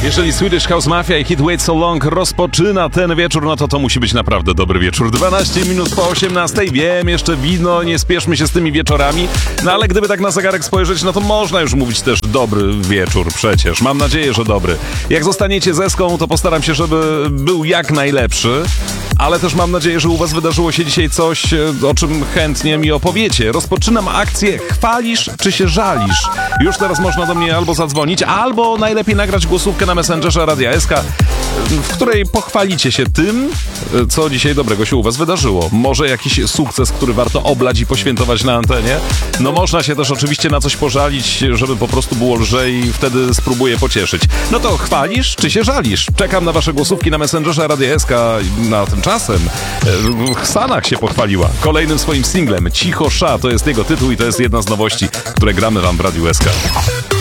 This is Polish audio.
Jeżeli Swedish House Mafia i Hit Wait So Long rozpoczyna ten wieczór, no to musi być naprawdę dobry wieczór. 12 minut po 18. Wiem, jeszcze wino, nie spieszmy się z tymi wieczorami. No ale gdyby tak na zegarek spojrzeć, no to można już mówić też dobry wieczór przecież. Mam nadzieję, że dobry. Jak zostaniecie z Eską, to postaram się, żeby był jak najlepszy. Ale też mam nadzieję, że u was wydarzyło się dzisiaj coś, o czym chętnie mi opowiecie. Rozpoczynam akcję Chwalisz czy się żalisz? Już teraz można do mnie albo zadzwonić, albo najlepiej nagrać głosówkę na Messengerze Radia SK, w której pochwalicie się tym, co dzisiaj dobrego się u was wydarzyło. Może jakiś sukces, który warto oblać i poświętować na antenie. No można się też oczywiście na coś pożalić, żeby po prostu było lżej i wtedy spróbuję pocieszyć. No to chwalisz czy się żalisz? Czekam na wasze głosówki na Messengerze Radia SK. Na tymczasem Sanach się pochwaliła kolejnym swoim singlem. Cicho Sza to jest jego tytuł i to jest jedna z nowości, które gramy wam w Radiu SK.